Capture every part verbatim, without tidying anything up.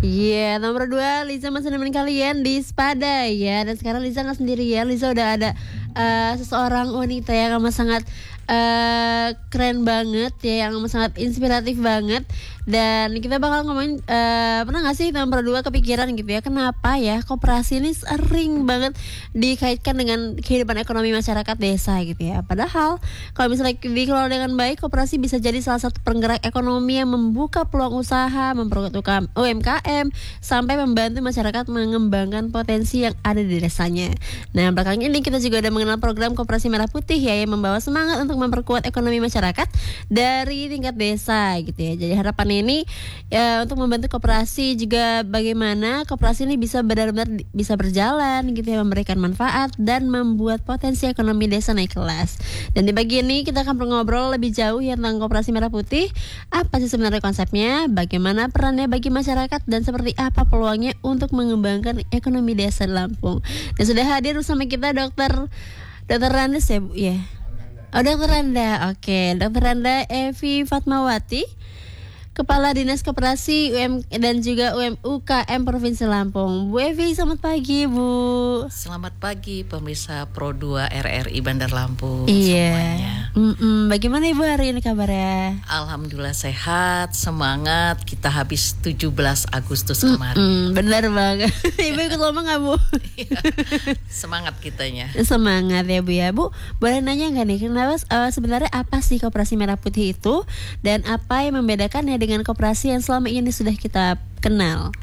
Iya, yeah, nomor dua Liza masih nemenin kalian di Spada ya. Dan sekarang Liza nggak sendirian, Liza udah ada uh, seseorang wanita yang amat sangat uh, keren banget ya, yang amat sangat inspiratif banget. Dan kita bakal ngomongin uh, pernah nggak sih nomor dua kepikiran gitu ya, kenapa ya koperasi ini sering banget dikaitkan dengan kehidupan ekonomi masyarakat desa gitu ya. Padahal kalau misalnya dikelola dengan baik, koperasi bisa jadi salah satu penggerak ekonomi yang membuka peluang usaha, memperkuat U M K M, sampai membantu masyarakat mengembangkan potensi yang ada di desanya. Nah, belakangan ini kita juga ada mengenal program Koperasi Merah Putih ya, yang membawa semangat untuk memperkuat ekonomi masyarakat dari tingkat desa gitu ya. Jadi harapan ini ya, untuk membantu koperasi juga bagaimana koperasi ini bisa benar-benar bisa berjalan gitu ya, memberikan manfaat dan membuat potensi ekonomi desa naik kelas. Dan di bagian ini kita akan ngobrol lebih jauh ya tentang Koperasi Merah Putih. Apa sih sebenarnya konsepnya, bagaimana perannya bagi masyarakat, dan seperti apa peluangnya untuk mengembangkan ekonomi desa Lampung. Dan sudah hadir bersama kita dokter Dokter Randa ya Bu ya. Oh, Dokter Randa. Oke, Dokter Randa Evi Fatmawati, Kepala Dinas Koperasi U M dan juga U K M Provinsi Lampung. Bu Evi, selamat pagi Bu. Selamat pagi pemirsa Pro dua R R I Bandar Lampung iya. semuanya. Mm-mm. Bagaimana Ibu hari ini kabarnya? Alhamdulillah sehat, semangat. Kita habis tujuh belas Agustus kemarin. Mm-mm, benar banget. Ibu ikut lomba nggak Bu? Semangat kitanya. Semangat ya Bu ya. Bu, boleh nanya nggak nih, kenapa uh, sebenarnya apa sih Koperasi Merah Putih itu, dan apa yang membedakannya dengan koperasi yang selama ini sudah kita kenal?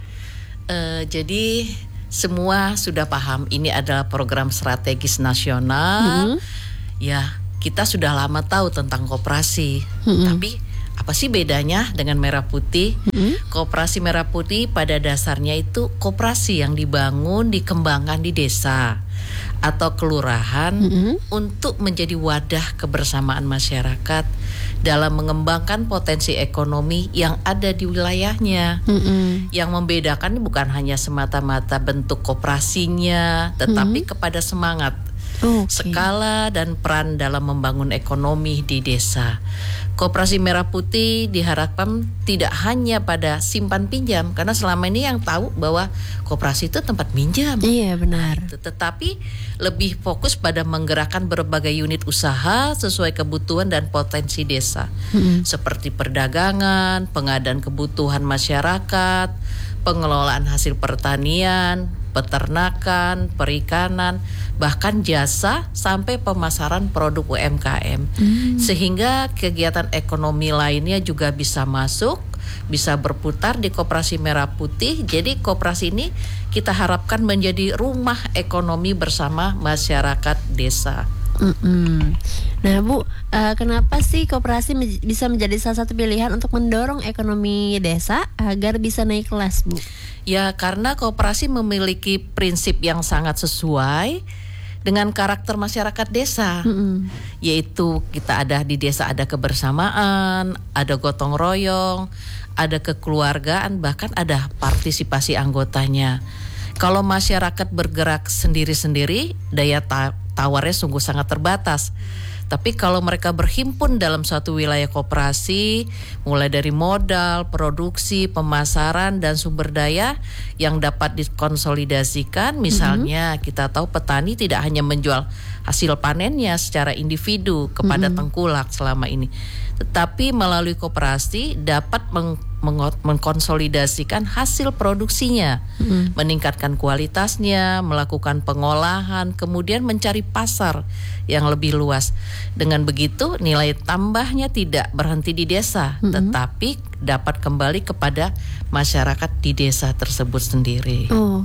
Uh, jadi semua sudah paham ini adalah program strategis nasional. Mm-hmm. Ya, kita sudah lama tahu tentang koperasi. Mm-hmm. Tapi apa sih bedanya dengan Merah Putih? Mm-hmm. Koperasi Merah Putih pada dasarnya itu koperasi yang dibangun, dikembangkan di desa atau kelurahan, mm-hmm. untuk menjadi wadah kebersamaan masyarakat dalam mengembangkan potensi ekonomi yang ada di wilayahnya. Mm-hmm. Yang membedakan bukan hanya semata-mata bentuk koperasinya, tetapi mm-hmm. kepada semangat, okay. skala dan peran dalam membangun ekonomi di desa. Koperasi Merah Putih diharapkan tidak hanya pada simpan pinjam, karena selama ini yang tahu bahwa koperasi itu tempat minjam. Iya benar. Nah, tetapi lebih fokus pada menggerakkan berbagai unit usaha sesuai kebutuhan dan potensi desa, mm-hmm. seperti perdagangan, pengadaan kebutuhan masyarakat, pengelolaan hasil pertanian, peternakan, perikanan, bahkan jasa sampai pemasaran produk U M K M. Hmm. Sehingga kegiatan ekonomi lainnya juga bisa masuk, bisa berputar di Koperasi Merah Putih. Jadi koperasi ini kita harapkan menjadi rumah ekonomi bersama masyarakat desa. Mm-mm. Nah Bu, uh, kenapa sih koperasi me- bisa menjadi salah satu pilihan untuk mendorong ekonomi desa agar bisa naik kelas Bu? Ya, karena koperasi memiliki prinsip yang sangat sesuai dengan karakter masyarakat desa. Mm-hmm. Yaitu kita ada di desa ada kebersamaan, ada gotong royong, ada kekeluargaan, bahkan ada partisipasi anggotanya. Kalau masyarakat bergerak sendiri-sendiri, daya ta- tawarnya sungguh sangat terbatas. Tapi kalau mereka berhimpun dalam suatu wilayah koperasi, mulai dari modal, produksi, pemasaran, dan sumber daya yang dapat dikonsolidasikan, misalnya mm-hmm. kita tahu petani tidak hanya menjual hasil panennya secara individu kepada mm-hmm. tengkulak selama ini, tetapi melalui koperasi dapat meng- meng- mengkonsolidasikan hasil produksinya, mm-hmm. meningkatkan kualitasnya, melakukan pengolahan, kemudian mencari pasar yang lebih luas. Dengan begitu nilai tambahnya tidak berhenti di desa, mm-hmm. tetapi dapat kembali kepada masyarakat di desa tersebut sendiri.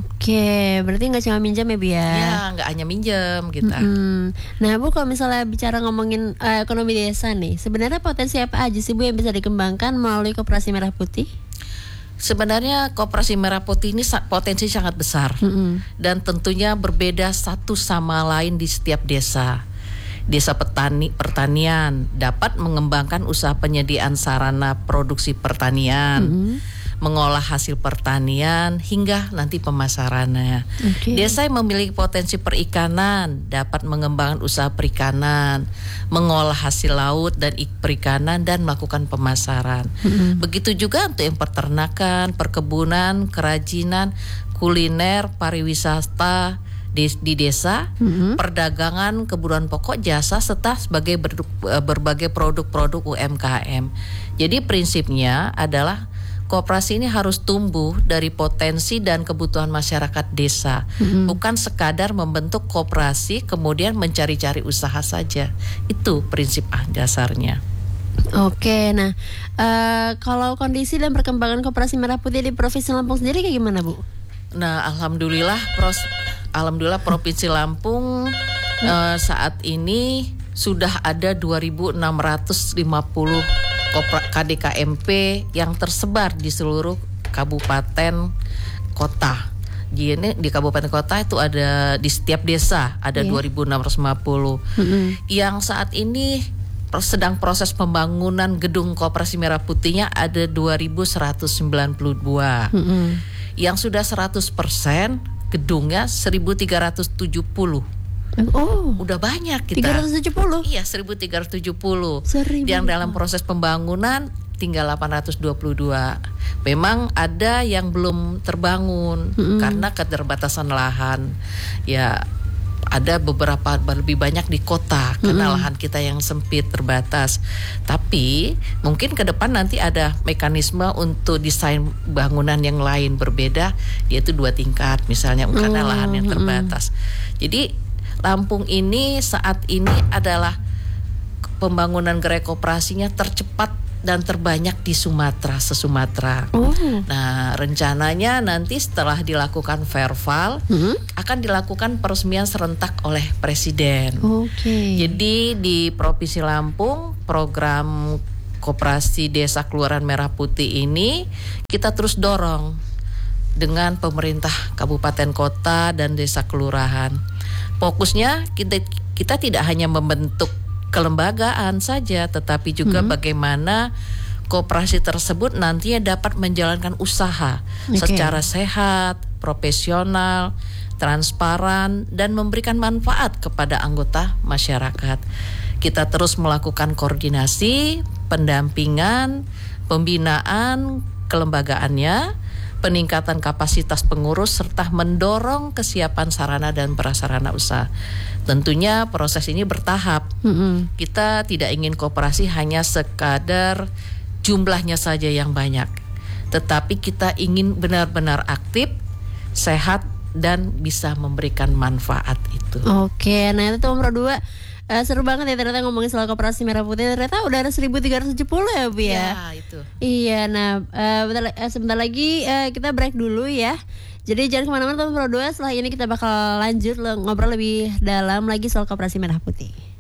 Oke, berarti nggak cuma minjam ya Bu ya? Ya, nggak hanya minjam kita. Mm-hmm. Nah Bu, kalau misalnya bicara ngomongin uh, ekonomi desa nih, sebenarnya potensi apa aja sih Bu yang bisa dikembangkan melalui Koperasi Merah Putih? Sebenarnya Koperasi Merah Putih ini potensi sangat besar, mm-hmm. dan tentunya berbeda satu sama lain di setiap desa. Desa petani pertanian dapat mengembangkan usaha penyediaan sarana produksi pertanian, mm-hmm. mengolah hasil pertanian hingga nanti pemasarannya. Okay. Desa yang memiliki potensi perikanan dapat mengembangkan usaha perikanan, mengolah hasil laut dan perikanan dan melakukan pemasaran. Mm-hmm. Begitu juga untuk yang peternakan, perkebunan, kerajinan, kuliner, pariwisata di, di desa, mm-hmm. perdagangan, kebutuhan pokok, jasa serta sebagai ber, berbagai produk-produk U M K M. Jadi prinsipnya adalah koperasi ini harus tumbuh dari potensi dan kebutuhan masyarakat desa, mm-hmm. bukan sekadar membentuk koperasi kemudian mencari-cari usaha saja. Itu prinsip dasarnya. Oke, nah uh, kalau kondisi dan perkembangan koperasi merah putih di Provinsi Lampung sendiri kayak gimana, Bu? Nah, alhamdulillah, pros, alhamdulillah Provinsi Lampung uh, saat ini sudah ada dua ribu enam ratus lima puluh K D K M P yang tersebar di seluruh kabupaten kota. Di ini di kabupaten kota itu ada di setiap desa ada yeah. dua ribu enam ratus lima puluh. Mm-hmm. Yang saat ini sedang proses pembangunan gedung Koperasi Merah Putihnya ada dua ribu seratus sembilan puluh dua. Mm-hmm. Yang sudah seratus persen gedungnya seribu tiga ratus tujuh puluh. Oh, udah banyak kita. tiga ratus tujuh puluh. Iya, seribu tiga ratus tujuh puluh. seribu. Yang dalam proses pembangunan tinggal delapan ratus dua puluh dua. Memang ada yang belum terbangun mm-hmm. karena keterbatasan lahan. Ya, ada beberapa lebih banyak di kota karena mm-hmm. lahan kita yang sempit terbatas. Tapi mungkin ke depan nanti ada mekanisme untuk desain bangunan yang lain berbeda, yaitu dua tingkat misalnya karena mm-hmm. lahan yang terbatas. Jadi Lampung ini saat ini adalah pembangunan gerai koperasinya tercepat dan terbanyak di Sumatera, se-Sumatera. Oh. Nah, rencananya nanti setelah dilakukan Verval, hmm? akan dilakukan peresmian serentak oleh Presiden. Okay. Jadi di Provinsi Lampung, program Koperasi Desa Kelurahan Merah Putih ini kita terus dorong dengan pemerintah kabupaten kota dan desa kelurahan. Fokusnya kita kita tidak hanya membentuk kelembagaan saja, tetapi juga hmm. bagaimana koperasi tersebut nantinya dapat menjalankan usaha okay. secara sehat, profesional, transparan, dan memberikan manfaat kepada anggota masyarakat. Kita terus melakukan koordinasi, pendampingan, pembinaan kelembagaannya, peningkatan kapasitas pengurus, serta mendorong kesiapan sarana dan prasarana usaha. Tentunya proses ini bertahap. Mm-hmm. Kita tidak ingin koperasi hanya sekadar jumlahnya saja yang banyak, tetapi kita ingin benar-benar aktif, sehat, dan bisa memberikan manfaat itu. Oke, nah itu nomor dua. Uh, seru banget ya ternyata ngomongin soal Koperasi Merah Putih. Ternyata udah ada seribu tiga ratus tujuh puluh ya, Bu ya. Iya, itu. Iya, nah uh, bentar, uh, sebentar lagi uh, kita break dulu ya. Jadi jangan kemana-mana teman Pro dua. Setelah ini kita bakal lanjut ngobrol lebih dalam lagi soal Koperasi Merah Putih.